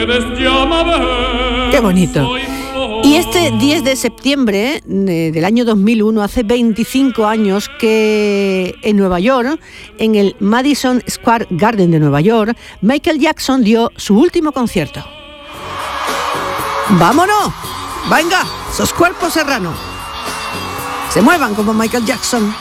Qué bonito. Y este 10 de septiembre del año 2001, hace 25 años, que en Nueva York, en el Madison Square Garden de Nueva York, Michael Jackson dio su último concierto. ¡Vámonos! ¡Venga! ¡Esos cuerpos serranos! Se muevan como Michael Jackson.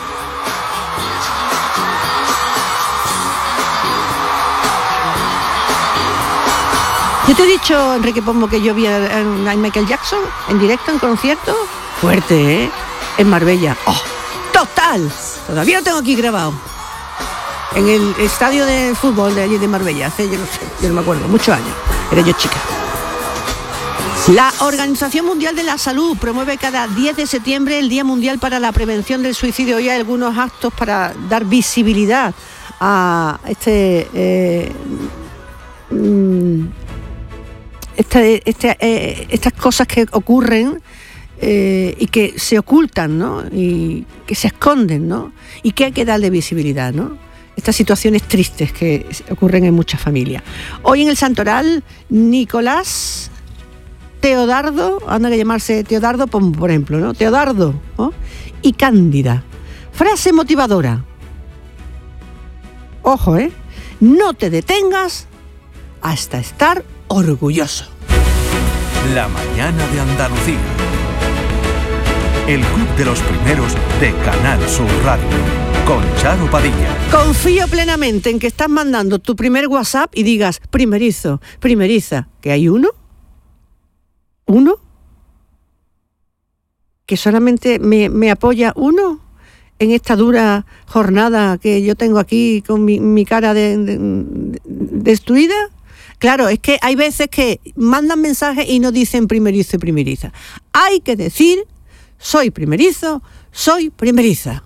Yo te he dicho, Enrique Pombo, que yo vi a Michael Jackson en directo, en concierto. Fuerte, ¿eh? En Marbella. ¡Oh! ¡Total! Todavía lo tengo aquí grabado. En el estadio de fútbol de allí de Marbella. Hace, yo no me acuerdo, muchos años. Era yo chica. La Organización Mundial de la Salud promueve cada 10 de septiembre el Día Mundial para la Prevención del Suicidio. Hoy hay algunos actos para dar visibilidad a estas cosas que ocurren y que se ocultan, ¿no? Y que se esconden, ¿no? Y que hay que darle visibilidad, ¿no? Estas situaciones tristes que ocurren en muchas familias. Hoy en el Santoral, Nicolás, Teodardo, anda que llamarse Teodardo, por ejemplo, ¿no? Teodardo, ¿no? Y Cándida. Frase motivadora. Ojo, ¿eh? No te detengas hasta estar orgulloso. La mañana de Andalucía. El club de los primeros de Canal Sur Radio. Con Charo Padilla. Confío plenamente en que estás mandando tu primer WhatsApp y digas primerizo, primeriza, que hay uno que solamente me apoya uno en esta dura jornada que yo tengo aquí con mi cara destruida. Claro, es que hay veces que mandan mensajes y no dicen primerizo y primeriza. Hay que decir, soy primerizo, soy primeriza.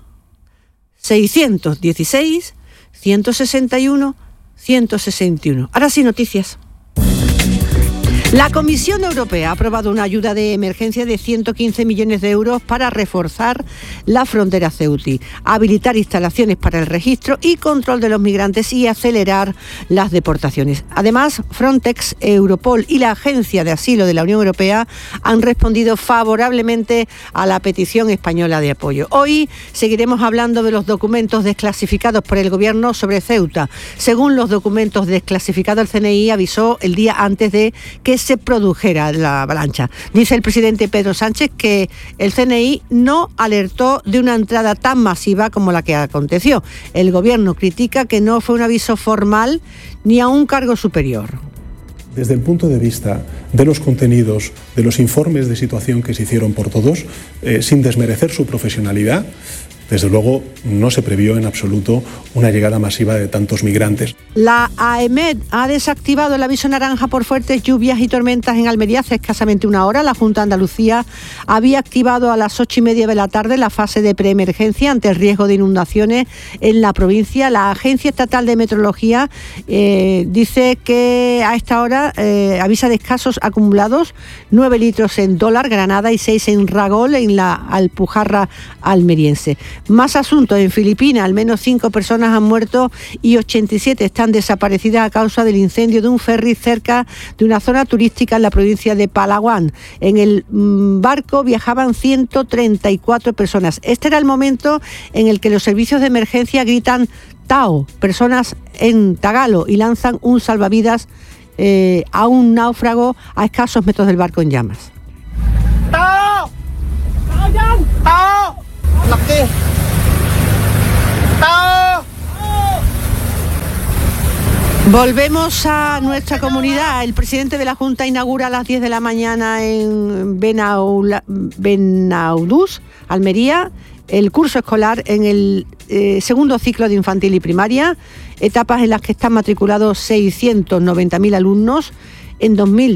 616 161 161. Ahora sí, noticias. La Comisión Europea ha aprobado una ayuda de emergencia de 115 millones de euros para reforzar la frontera Ceuti, habilitar instalaciones para el registro y control de los migrantes y acelerar las deportaciones. Además, Frontex, Europol y la Agencia de Asilo de la Unión Europea han respondido favorablemente a la petición española de apoyo. Hoy seguiremos hablando de los documentos desclasificados por el Gobierno sobre Ceuta. Según los documentos desclasificados, el CNI avisó el día antes de que se produjera la avalancha. Dice el presidente Pedro Sánchez que el CNI no alertó de una entrada tan masiva como la que aconteció. El Gobierno critica que no fue un aviso formal ni a un cargo superior. Desde el punto de vista de los contenidos, de los informes de situación que se hicieron por todos, sin desmerecer su profesionalidad, desde luego no se previó en absoluto una llegada masiva de tantos migrantes. La AEMET ha desactivado el aviso naranja por fuertes lluvias y tormentas en Almería hace escasamente una hora. La Junta de Andalucía había activado a las 8:30 de la tarde la fase de preemergencia ante el riesgo de inundaciones en la provincia. La Agencia Estatal de Meteorología dice que a esta hora avisa de escasos acumulados, 9 litros en Dólar, Granada, y 6 en Ragol, en la Alpujarra almeriense. Más asuntos. En Filipinas, al menos 5 personas han muerto y 87 están desaparecidas a causa del incendio de un ferry cerca de una zona turística en la provincia de Palawan. En el barco viajaban 134 personas. Este era el momento en el que los servicios de emergencia gritan Tao, personas en tagalo, y lanzan un salvavidas a un náufrago a escasos metros del barco en llamas. ¡Tao! ¡Tao! ¡Tao! Volvemos a nuestra comunidad. El presidente de la Junta inaugura a las 10 de la mañana en Benaudús, Almería, el curso escolar en el segundo ciclo de infantil y primaria, etapas en las que están matriculados 690.000 alumnos en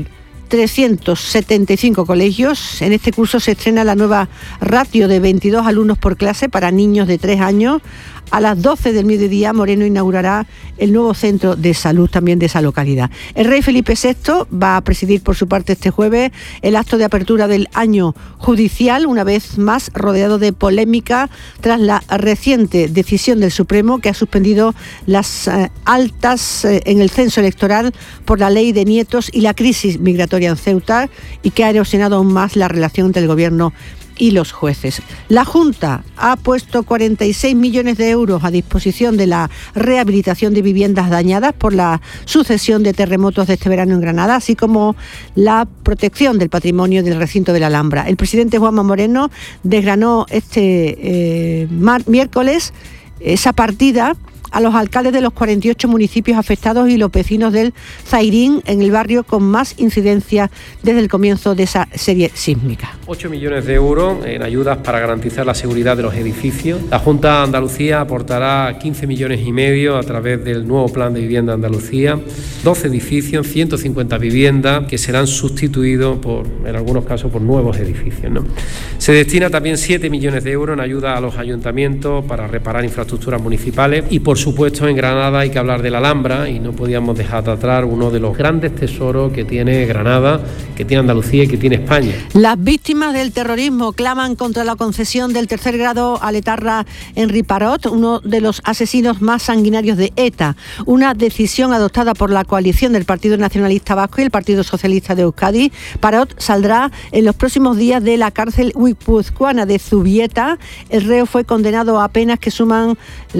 2.375 colegios. En este curso se estrena la nueva ratio de 22 alumnos por clase para niños de 3 años A las 12 del mediodía, Moreno inaugurará el nuevo centro de salud también de esa localidad. El rey Felipe VI va a presidir por su parte este jueves el acto de apertura del año judicial, una vez más rodeado de polémica tras la reciente decisión del Supremo que ha suspendido las altas en el censo electoral por la ley de nietos y la crisis migratoria en Ceuta, y que ha erosionado aún más la relación entre el Gobierno y los jueces. La Junta ha puesto 46 millones de euros a disposición de la rehabilitación de viviendas dañadas por la sucesión de terremotos de este verano en Granada, así como la protección del patrimonio del recinto de la Alhambra. El presidente Juanma Moreno desgranó este miércoles esa partida a los alcaldes de los 48 municipios afectados y los vecinos del Zairín, en el barrio con más incidencia desde el comienzo de esa serie sísmica. 8 millones de euros en ayudas para garantizar la seguridad de los edificios. La Junta de Andalucía aportará 15 millones y medio a través del nuevo Plan de Vivienda de Andalucía. 12 edificios, 150 viviendas que serán sustituidos en algunos casos por nuevos edificios, ¿no? Se destina también 7 millones de euros en ayuda a los ayuntamientos para reparar infraestructuras municipales. Y por supuesto, en Granada hay que hablar de la Alhambra, y no podíamos dejar de atrás uno de los grandes tesoros que tiene Granada, que tiene Andalucía y que tiene España. Las víctimas del terrorismo claman contra la concesión del tercer grado al etarra Henri Parot, uno de los asesinos más sanguinarios de ETA. Una decisión adoptada por la coalición del Partido Nacionalista Vasco y el Partido Socialista de Euskadi. Parot saldrá en los próximos días de la cárcel guipuzcoana de Zubieta. El reo fue condenado a penas que suman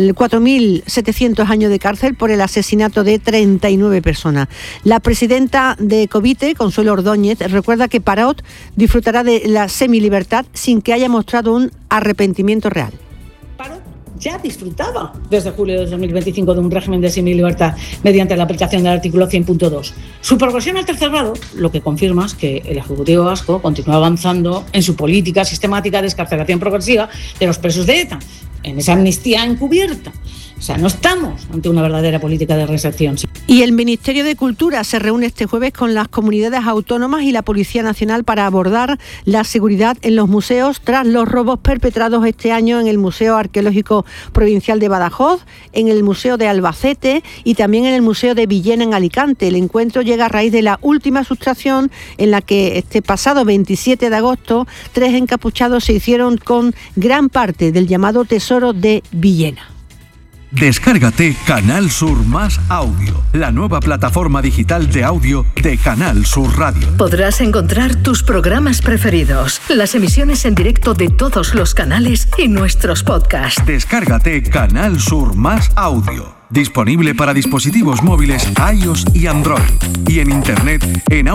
4.700 años de cárcel por el asesinato de 39 personas. La presidenta de Covite, Consuelo Ordóñez, recuerda que Parot disfrutará de la semilibertad sin que haya mostrado un arrepentimiento real. Parot ya disfrutaba desde julio de 2025 de un régimen de semilibertad mediante la aplicación del artículo 100.2. Su progresión al tercer grado lo que confirma es que el Ejecutivo vasco continúa avanzando en su política sistemática de excarcelación progresiva de los presos de ETA, en esa amnistía encubierta. O sea, no estamos ante una verdadera política de reinserción. Y el Ministerio de Cultura se reúne este jueves con las comunidades autónomas y la Policía Nacional para abordar la seguridad en los museos tras los robos perpetrados este año en el Museo Arqueológico Provincial de Badajoz, en el Museo de Albacete y también en el Museo de Villena en Alicante. El encuentro llega a raíz de la última sustracción en la que este pasado 27 de agosto 3 encapuchados se hicieron con gran parte del llamado Tesoro de Villena. Descárgate Canal Sur Más Audio, la nueva plataforma digital de audio de Canal Sur Radio. Podrás encontrar tus programas preferidos, las emisiones en directo de todos los canales y nuestros podcasts. Descárgate Canal Sur Más Audio, disponible para dispositivos móviles iOS y Android, y en internet en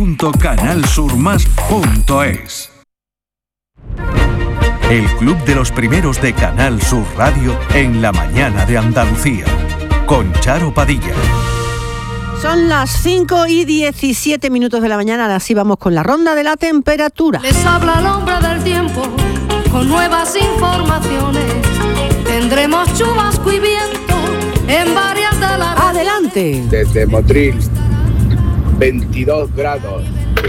audio.canalsurmas.es. El Club de los Primeros de Canal Sur Radio en la mañana de Andalucía, con Charo Padilla. Son las 5:17 de la mañana, así vamos con la ronda de la temperatura. Les habla el hombre del tiempo, con nuevas informaciones. Tendremos chubasco y viento en varias de las... ¡Adelante! Desde Motril, 22 grados.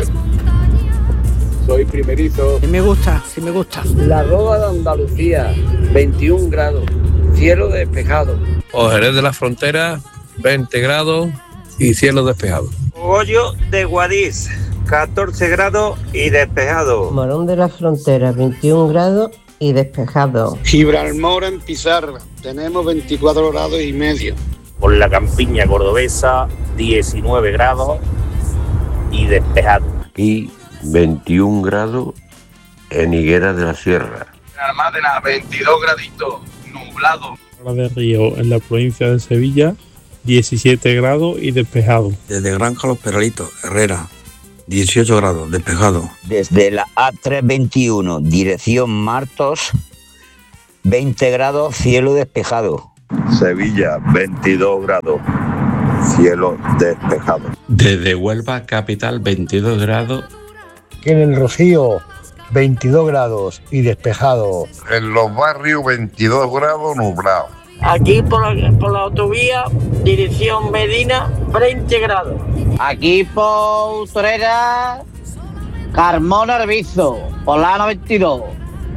Soy primerizo. Sí me gusta, sí me gusta. La Roda de Andalucía, 21 grados, cielo despejado. Jerez de la Frontera, 20 grados y cielo despejado. Cogollo de Guadix, 14 grados y despejado. Morón de la Frontera, 21 grados y despejado. Gibralmora en Pizarra, tenemos 24 grados y medio. Por la campiña cordobesa, 19 grados y despejado. Y 21 grados en Higuera de la Sierra. En Almádena, 22 graditos, nublado. De Río, en la provincia de Sevilla, 17 grados y despejado. Desde Granja Los Peralitos, Herrera, 18 grados, despejado. Desde la A321, dirección Martos, 20 grados, cielo despejado. Sevilla, 22 grados, cielo despejado. Desde Huelva, capital, 22 grados. En el Rocío, 22 grados y despejado. En los barrios, 22 grados nublado. Aquí por la autovía, dirección Medina, 20 grados. Aquí por Utrera, Carmona Arbizo, por la 92,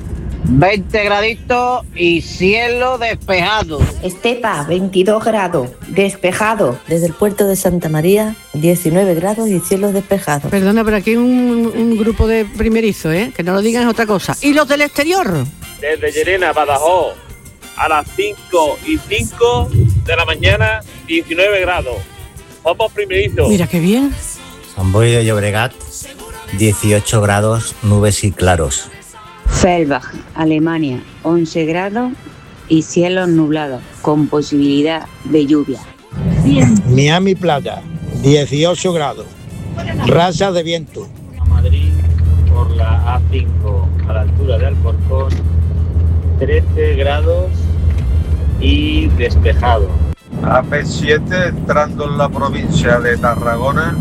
20 graditos y cielo despejado. Estepa, 22 grados, despejado. Desde el puerto de Santa María, 19 grados y cielo despejado. Perdona, pero aquí hay un grupo de primerizos, que no lo digan es otra cosa. ¿Y los del exterior? Desde Llerena, Badajoz, a las 5:05 de la mañana, 19 grados. Somos primerizos. Mira qué bien. San Boi de Llobregat, 18 grados, nubes y claros. Fellbach, Alemania, 11 grados y cielo nublado, con posibilidad de lluvia. Miami Playa, 18 grados, racha de viento. Madrid, por la A5, a la altura de Alcorcón, 13 grados y despejado. AP7 entrando en la provincia de Tarragona,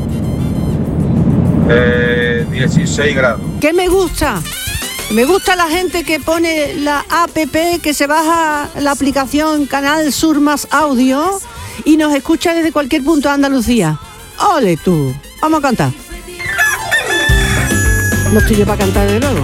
16 grados. ¿Qué me gusta? Me gusta la gente que pone la APP, que se baja la aplicación Canal Sur Más Audio y nos escucha desde cualquier punto de Andalucía. ¡Ole tú! Vamos a cantar. No estoy yo para cantar de nuevo.